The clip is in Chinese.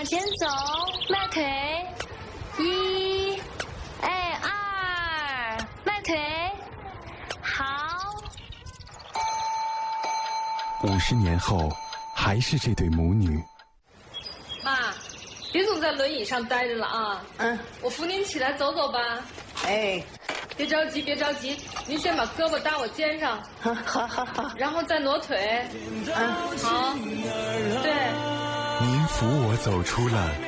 先走，迈腿，1，2，迈腿，好。 50年后，还是这对母女。 妈，别总在轮椅上待着了啊！我扶您起来走走吧。 哎， 别着急，别着急，您先把胳膊搭我肩上， 好， 然后再挪腿。好，对。 您扶我走出了